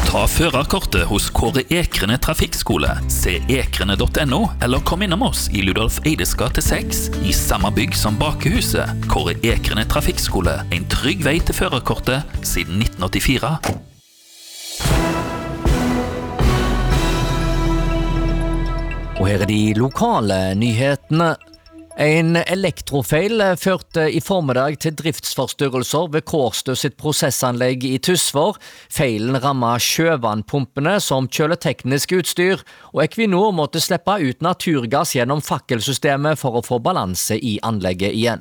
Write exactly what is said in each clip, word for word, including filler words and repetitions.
Ta førerkortet hos Kåre Ekrene Trafikkskole, se ekrene punktum no, eller kom innom oss i Ludolf Eides gate seks, i samme bygg som Bakehuset. Kåre Ekrene Trafikkskole, en trygg vei til førerkortet siden nitten åttifire. Og her er de lokale nyhetene. En elektrofeil førte i formiddag til driftsforstyrrelser ved Kårstø sitt prosessanlegg i Tysvær. Feilen rammet sjøvannpumpene som kjøler teknisk utstyr, og Equinor måtte slippe ut naturgass gjennom fakkelsystemet for å få balanse i anlegget igjen.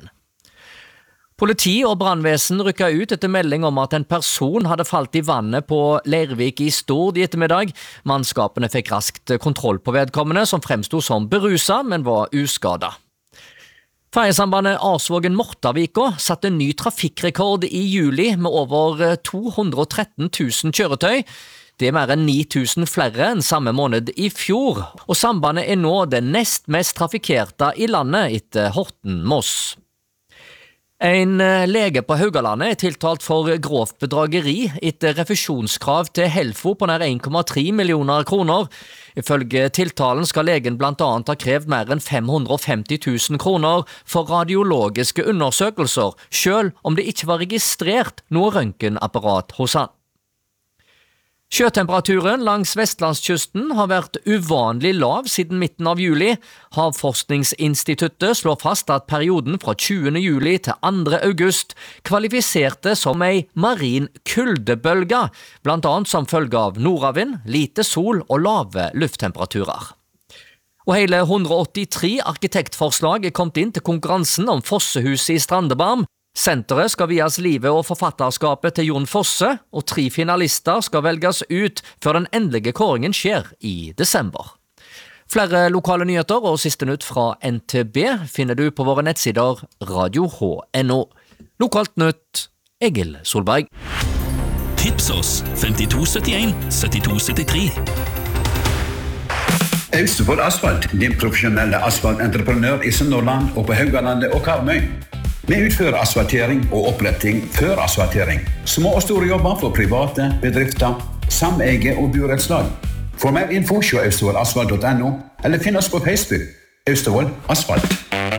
Politi og brannvesen rykket ut etter melding om at en person hadde falt i vannet på Leirvik i Stord i ettermiddag. Mannskapene fikk raskt kontroll på vedkommende, som fremstod som beruset, men var uskadet. Ferjesambandet Arsvågen-Mortavika satte ny trafikkrekord i juli med over to hundre og tretten tusen kjøretøy. Det er mer enn ni tusen flere enn samme måned i fjor, og sambandet er nå det nest mest trafikkerte i landet etter Horten-Moss. En lege på Haugalandet er tiltalt for grovt bedrageri etter refusjonskrav til Helfo på nær en komma tre millioner kroner. Ifølge tiltalen skal legen blant annet ha krevd mer enn fem hundre og femti tusen kroner for radiologiske undersøkelser, selv om det ikke var registrert noe røntgenapparat hos han. Sjøtemperaturen langs Vestlandskysten har vært uvanlig lav siden midten av juli. Havforskningsinstituttet slår fast at perioden fra tjuende juli til andre august kvalifiserte som ei marin kuldebølge, blant annet som følge av nordavind, lite sol og lave lufttemperaturer. Og hele ett hundre og åttitre arkitektforslag er kommet inn til konkurransen om Fossehuset i Strandebarm. Senteret skal vies livet og forfatterskapet til Jon Fosse, og tre finalister skal velges ut før den endelige kåringen skjer i desember. Flere lokale nyheter og siste nytt fra N T B finner du på våre nettsider radio h punktum no. Lokalt nytt, Egil Solberg. Tips oss femtito syttien syttito syttitre. Austevoll Asfalt, din profesjonelle asfaltentreprenør i Sunnhordland og på Haugalandet og Karmøy. Vi utfører asfaltering og oppretting før asfaltering. Små og store jobber for private, bedrifter, sameie og burettslag. For mer info se austevoll asfalt punktum no eller finn oss på Facebook Austevoll Asfalt.